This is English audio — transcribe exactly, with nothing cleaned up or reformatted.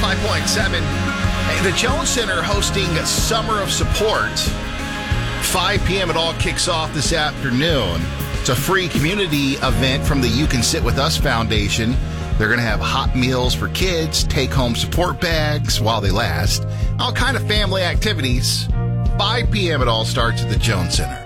five point seven. Hey, the Jones Center hosting Summer of Support. five p.m. it all kicks off this afternoon. It's a free community event from the You Can Sit With Us Foundation. They're going to have hot meals for kids, take-home support bags while they last, all kind of family activities. five p.m. it all starts at the Jones Center.